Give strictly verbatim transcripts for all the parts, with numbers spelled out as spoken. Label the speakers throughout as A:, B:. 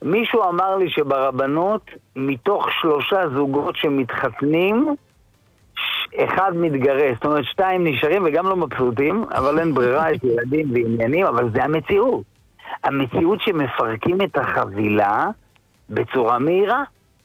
A: מישהו אמר לי שברבנות, מתוך שלושה זוגות שמתחתנים, אחד מתגרש, זאת אומרת שתיים נשארים וגם לא מבסוטים, אבל אין ברירה, יש ילדים ועניינים, אבל זה המציאות. המציאות שמפרקים את החבילה בצורה מהירה,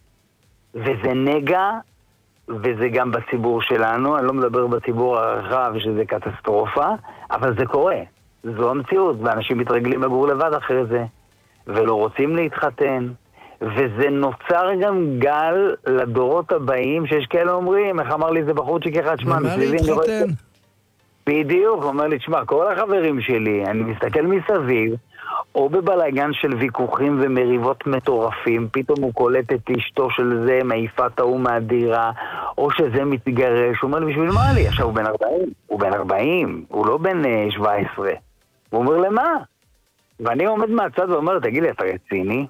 A: וזה נגע, וזה גם בציבור שלנו, אני לא מדבר בציבור הרחב שזה קטסטרופה, אבל זה קורה. זו המציאות, ואנשים מתרגלים לגור לבד אחרי זה, ולא רוצים להתחתן, וזה נוצר גם גל לדורות הבאים, שיש כאלה אומרים, איך אמר לי זה בחורצ'יק אחד, שמה,
B: ומה להתחתן?
A: בדיוק, הוא אומר לי, תשמע, כל החברים שלי, אני מסתכל מסביב, או בבלגן של ויכוחים ומריבות מטורפים, פתאום הוא קולט את אשתו של זה, מעיפה את ההוא מהדירה, או שזה מתגרש, הוא אומר לי, בשביל מה לי? עכשיו הוא בן ארבעים, הוא בן ארבעים, הוא לא בן שבע עשרה. הוא אומר, למה? ואני עומד מהצד ואומר, תגיד לי, אתה רציני?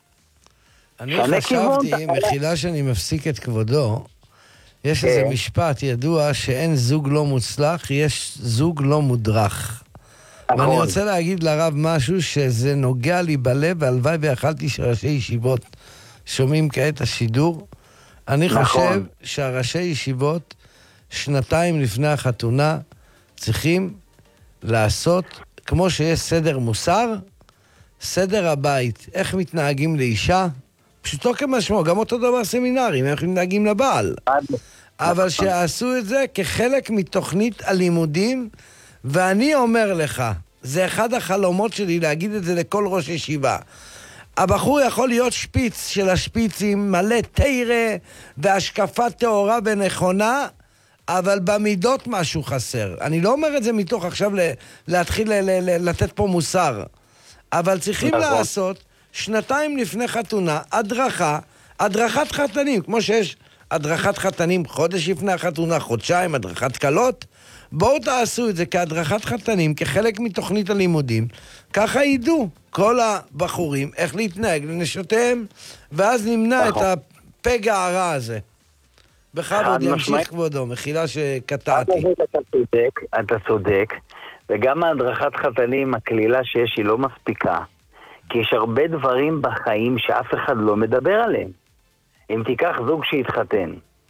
B: אני חשבתי, מחילה שאני מפסיק את כבודו, יש איזה משפט ידוע שאין זוג לא מוצלח, יש זוג לא מודרך. ואני רוצה להגיד לרב משהו שזה נוגע לי בלב, והלוואי ויכלתי שראשי ישיבות שומעים כעת השידור. אני חושב שהראשי ישיבות שנתיים לפני החתונה צריכים לעשות, כמו שיש סדר מוסר, סדר הבית, איך מתנהגים לאישה, פשוטו כמשמעו, גם אותו דבר סמינרים, איך מתנהגים לבעל. אבל שעשו את זה כחלק מתוכנית הלימודים, ואני אומר לך, זה אחד החלומות שלי להגיד את זה לכל ראש ישיבה. הבחור יכול להיות שפיץ של השפיצים, מלא תירה והשקפה תאורה ונכונה, אבל במידות משהו חסר. אני לא אומר את זה מתוך עכשיו להתחיל לתת פה מוסר, אבל צריכים לעשות שנתיים לפני חתונה, הדרכה, הדרכת חתנים, כמו שיש הדרכת חתנים חודש לפני החתונה, חודשיים, הדרכת קלות, בואו תעשו את זה כהדרכת חתנים, כחלק מתוכנית הלימודים, ככה ידעו כל הבחורים איך להתנהג לנשותיהם, ואז נמנע את הפגע הרע הזה. בכבוד ימשיך כבודו, מחילה שקטעתי.
A: אתה צודק, אתה צודק, וגם ההדרכת חתנים, הכלילה שיש היא לא מספיקה, כי יש הרבה דברים בחיים שאף אחד לא מדבר עליהם. אם תיקח זוג שהתחתן,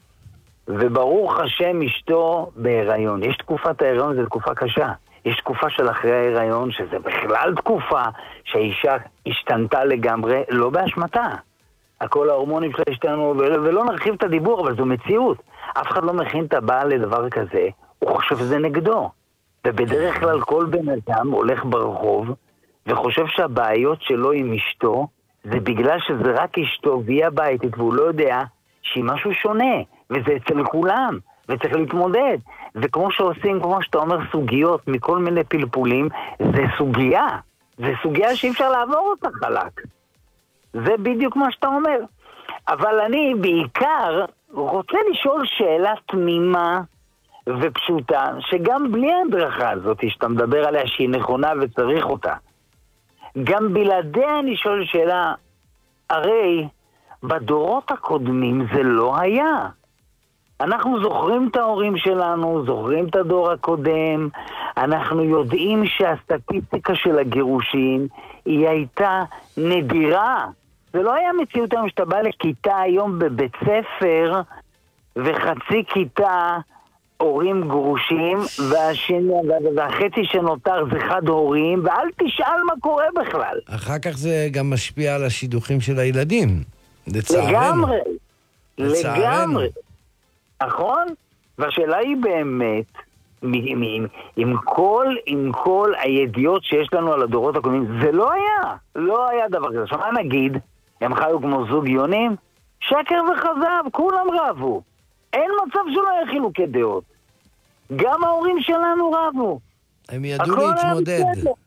A: וברוך השם אשתו בהיריון, יש תקופת ההיריון, זו תקופה קשה. יש תקופה של אחרי ההיריון, שזה בכלל תקופה שהאישה השתנתה לגמרי, לא באשמתה. הכל ההורמונים שלה השתנו, ולא נרחיב את הדיבור, אבל זו מציאות. אף אחד לא מכין את הבעל לדבר כזה, הוא חושב שזה נגדו. ובדרך כלל כל בן אדם הולך ברחוב, וחושב שהבעיות שלו עם אשתו, זה בגלל שזה רק אשתו והיא הביתית, והוא לא יודע שהיא משהו שונה, וזה אצל כולם, וצריך להתמודד. וכמו שעושים, כמו שאתה אומר, סוגיות מכל מיני פלפולים, זה סוגיה. זה סוגיה שאי אפשר לעבור אותה חלק. זה בדיוק מה שאתה אומר. אבל אני בעיקר רוצה לשאול שאלה תמימה ופשוטה, שגם בלי ההדרכה הזאת שאתה מדבר עליה שהיא נכונה וצריך אותה, גם בלעדיה אני שואל שאלה, הרי בדורות הקודמים זה לא היה. אנחנו זוכרים את ההורים שלנו, זוכרים את הדור הקודם, אנחנו יודעים שהסטטיסטיקה של הגירושים היא הייתה נדירה. זה לא היה מציאות היום שאתה בא לכיתה היום בבית ספר וחצי כיתה הורים גרושים, והשני, והחצי שנותר זה חד הורים, ואל תשאל מה קורה בכלל.
B: אחר כך זה גם משפיע על השידוכים של הילדים. לצערנו.
A: לגמרי. לגמרי. נכון? והשאלה היא באמת, עם, עם, עם, כל, עם כל הידיעות שיש לנו על הדורות הקודמים, זה לא היה. לא היה דבר כזה. שמה נגיד, הם חיו כמו זוג יונים, שקר וחזב, כולם רבו. אין מצב שלא היה חילוקי דעות. גם ההורים שלנו רבו.
B: הם ידעו להתמודד.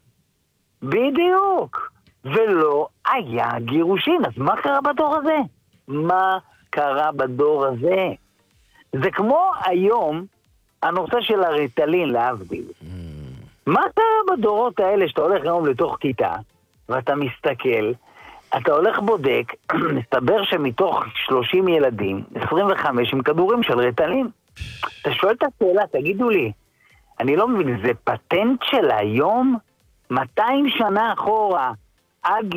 A: בדיוק. ולא היה גירושין. אז מה קרה בדור הזה? מה קרה בדור הזה? זה כמו היום, הנושא של הריטלין להבדיל. Mm. מה קרה בדורות האלה שאתה הולך היום לתוך כיתה, ואתה מסתכל, אתה הולך בודק, מסתבר שמתוך שלושים ילדים, עשרים וחמש עם כדורים של ריטלין. אתה שואל את השאלה, תגידו לי, אני לא מבין, זה פטנט של היום? מאתיים שנה אחורה, עד